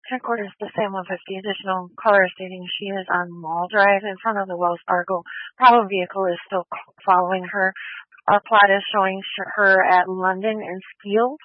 Headquarters to San Juan 50. Additional caller stating she is on Mall Drive in front of the Wells Fargo. Problem vehicle is still following her. Our plot is showing her at London and Steeles.